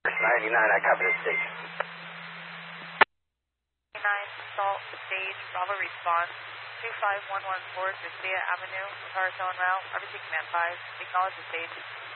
99, I copy the station. 99, Salt Stage, Bravo response. 25114, Garcia Avenue, Horizon route, RBC Command 5, acknowledge the stage.